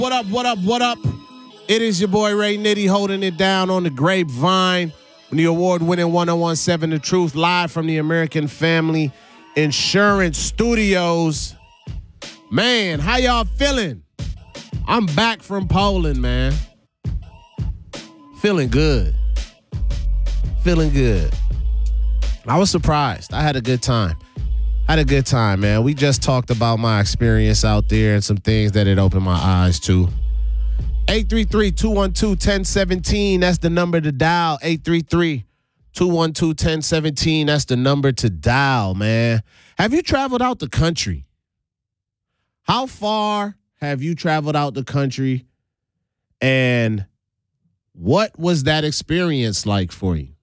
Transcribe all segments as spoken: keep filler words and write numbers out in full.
What up, what up, what up? It is your boy Ray Nitty holding it down on the grapevine on the award-winning one oh one seven The Truth, live from the American Family Insurance Studios. Man, how y'all feeling? I'm back from Poland, man. Feeling good. Feeling good. I was surprised. I had a good time. Had a good time, man. We just talked about my experience out there and some things that it opened my eyes to. eight three three, two one two, one oh one seven. That's the number to dial. eight three three, two one two, one oh one seven. That's the number to dial, man. Have you traveled out the country? How far have you traveled out the country? And what was that experience like for you?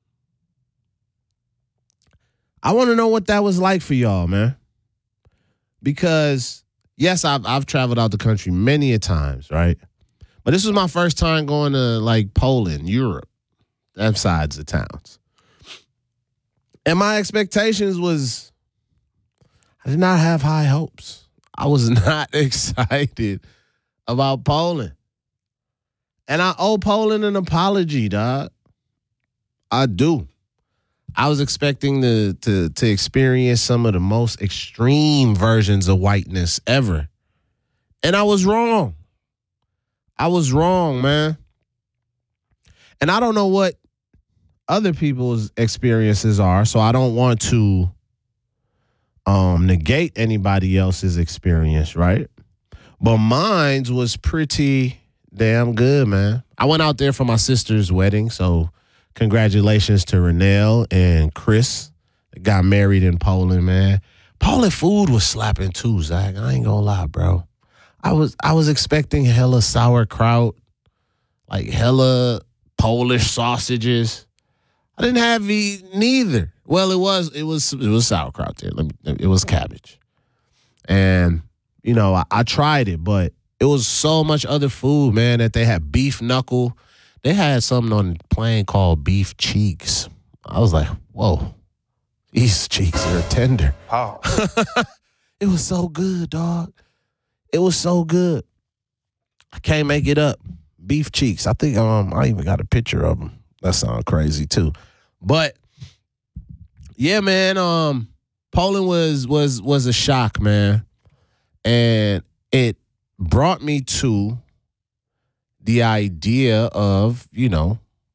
I want to know what that was like for y'all, man. Because, yes, I've I've traveled out the country many a times, right? But this was my first time going to, like, Poland, Europe, them sides of towns. And my expectations was, I did not have high hopes. I was not excited about Poland. And I owe Poland an apology, dog. I do. I was expecting to, to to experience some of the most extreme versions of whiteness ever. And I was wrong. I was wrong, man. And I don't know what other people's experiences are, so I don't want to um, negate anybody else's experience, right? But mine was pretty damn good, man. I went out there for my sister's wedding, so congratulations to Renelle and Chris. They got married in Poland, man. Poland food was slapping too, Zach. I ain't gonna lie, bro. I was I was expecting hella sauerkraut, like hella Polish sausages. I didn't have e- neither. Well, it was it was it was sauerkraut there. Let me, it was cabbage, and you know I, I tried it, but it was so much other food, man. That they had beef knuckle. They had something on the plane called beef cheeks. I was like, whoa, these cheeks are tender. Oh. It was so good, dog. It was so good. I can't make it up. Beef cheeks. I think um I even got a picture of them. That sounds crazy too. But yeah, man, um Poland was was was a shock, man. And it brought me to the idea of, you know,